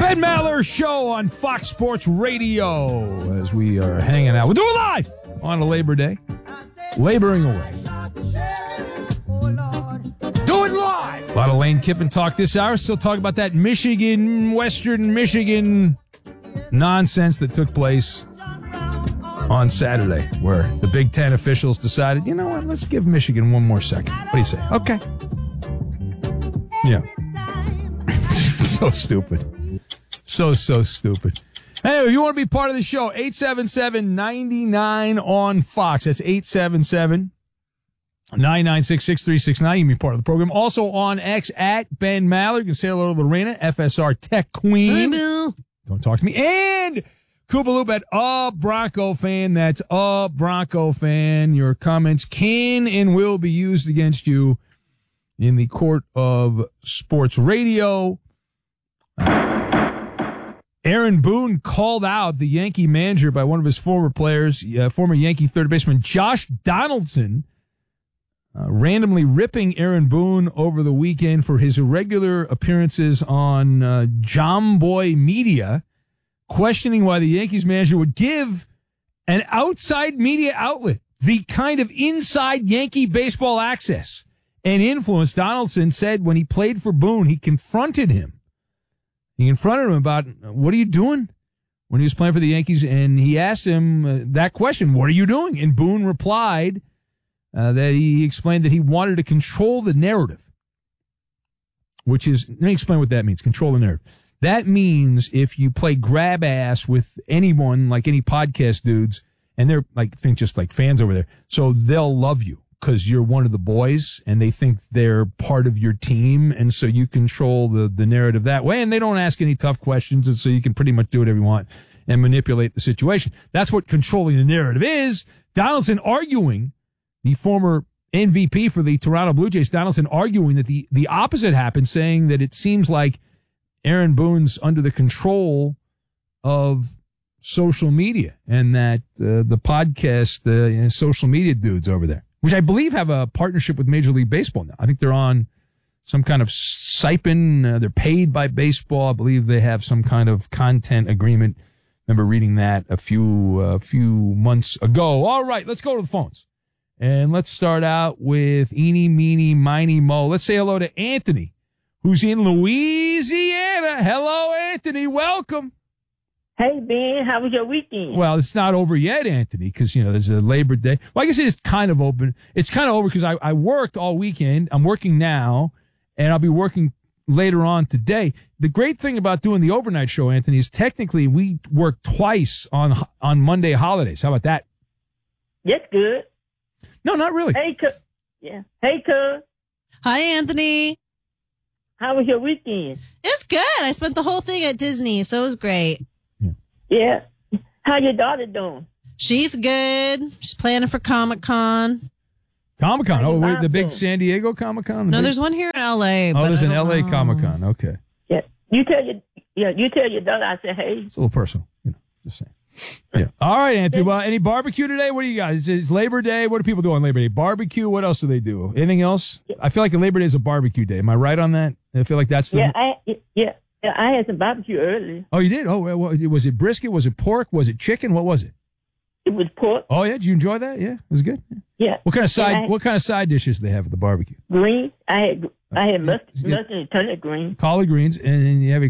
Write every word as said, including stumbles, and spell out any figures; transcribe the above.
Ben Maller Show on Fox Sports Radio as we are hanging out. We'll do it live on a Labor Day. Laboring away. Do it live! A lot of Lane Kiffin talk this hour. Still talk about that Michigan, Western Michigan nonsense that took place on Saturday where the Big Ten officials decided, you know what, let's give Michigan one more second. What do you say? Okay. Yeah. So stupid. So, so stupid. Anyway, if you want to be part of the show, eight seven seven, nine nine on Fox. That's eight seven seven, nine nine six, six three six nine. You can be part of the program. Also on X at Ben Maller. You can say hello to Lorena, F S R Tech Queen. Hi, Bill. Don't talk to me. And Koopaloop at a Bronco fan. That's a Bronco fan. Your comments can and will be used against you in the court of sports radio. Aaron Boone called out the Yankee manager by one of his former players, uh, former Yankee third baseman Josh Donaldson, uh, randomly ripping Aaron Boone over the weekend for his irregular appearances on uh, Jomboy Media, questioning why the Yankees manager would give an outside media outlet the kind of inside Yankee baseball access and influence. Donaldson said when he played for Boone, he confronted him. He confronted him about, what are you doing when he was playing for the Yankees? And he asked him uh, that question, what are you doing? And Boone replied uh, that he explained that he wanted to control the narrative, which is, let me explain what that means, control the narrative. That means if you play grab ass with anyone, like any podcast dudes, and they're like, think just like fans over there, so they'll love you because you're one of the boys and they think they're part of your team. And so you control the, the narrative that way. And they don't ask any tough questions. And so you can pretty much do whatever you want and manipulate the situation. That's what controlling the narrative is. Donaldson arguing, the former M V P for the Toronto Blue Jays, Donaldson arguing that the, the opposite happened, saying that it seems like Aaron Boone's under the control of social media and that uh, the podcast, uh, social media dudes over there, which I believe have a partnership with Major League Baseball now. I think they're on some kind of stipend. Uh, they're paid by baseball. I believe they have some kind of content agreement. Remember reading that a few uh, few months ago. All right, let's go to the phones. And let's start out with Eeny, Meeny, Miny, Mo. Let's say hello to Anthony, who's in Louisiana. Hello, Anthony. Welcome. Hey, Ben, how was your weekend? Well, it's not over yet, Anthony, because, you know, there's a Labor Day. Well, I guess it is kind of open. It's kind of over because I, I worked all weekend. I'm working now, and I'll be working later on today. The great thing about doing the overnight show, Anthony, is technically we work twice on on Monday holidays. How about that? That's good. No, not really. Hey, cuz. Yeah. Hey, cuz. Hi, Anthony. How was your weekend? It's good. I spent the whole thing at Disney, so it was great. Yeah. How your daughter doing? She's good. She's planning for Comic-Con. Comic-Con. Oh, wait, the big Awesome. San Diego Comic-Con? The No, big- there's one here in L A. Oh, but there's I an don't L A know. Comic-Con. Okay. Yeah. You tell your yeah. You tell your daughter. I said, hey. It's a little personal, you know, just saying. Yeah. All right, Anthony. Well, any barbecue today? What do you got? It's, it's Labor Day. What do people do on Labor Day? Barbecue. What else do they do? Anything else? I feel like Labor Day is a barbecue day. Am I right on that? I feel like that's the... Yeah. I yeah. Yeah. I had some barbecue earlier. Oh, you did? Oh, well, well, was it brisket? Was it pork? Was it chicken? What was it? It was pork. Oh, yeah. Did you enjoy that? Yeah, it was good. Yeah. Yeah. What kind of side? I- What kind of side dishes do they have at the barbecue? Green. I had I had mustard, Yeah. mustard and turnip green. Collard greens, and then you have a